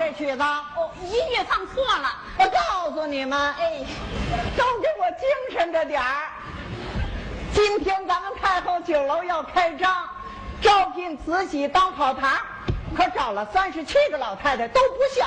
这曲子？ 哦，音乐放错了。 我告诉你们， 哎， 都给我精神着点儿。今天咱们太后酒楼要开张，招聘慈禧当跑堂，可找了37个老太太都不像。